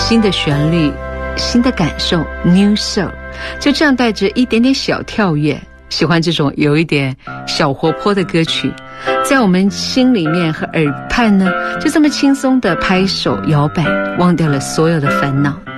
新的旋律，新的感受 New Soul， 就这样带着一点点小跳跃，喜欢这种有一点小活泼的歌曲，在我们心里面和耳畔呢，就这么轻松的拍手摇摆，忘掉了所有的烦恼。